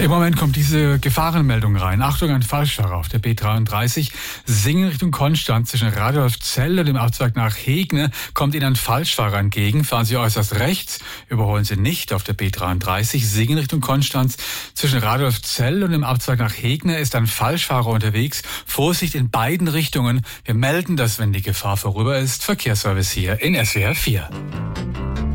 Im Moment kommt diese Gefahrenmeldung rein. Achtung, ein Falschfahrer auf der B33. Singen Richtung Konstanz zwischen Radolfzell und dem Abzweig nach Hegne kommt Ihnen ein Falschfahrer entgegen. Fahren Sie äußerst rechts, überholen Sie nicht auf der B33. Singen Richtung Konstanz zwischen Radolfzell und dem Abzweig nach Hegne ist ein Falschfahrer unterwegs. Vorsicht in beiden Richtungen. Wir melden das, wenn die Gefahr vorüber ist. Verkehrsservice hier in SWR 4.